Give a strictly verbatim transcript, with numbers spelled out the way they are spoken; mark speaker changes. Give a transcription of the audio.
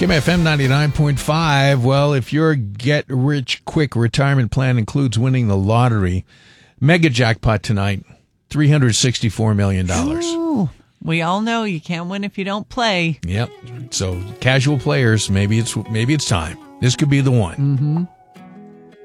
Speaker 1: Kim F M ninety-nine point five. Well, if your get-rich-quick retirement plan includes winning the lottery, mega jackpot tonight, three hundred sixty-four million dollars.
Speaker 2: Ooh, we all know you can't win if you don't play.
Speaker 1: Yep. So casual players, maybe it's maybe it's time. This could be the one.
Speaker 2: Mm-hmm.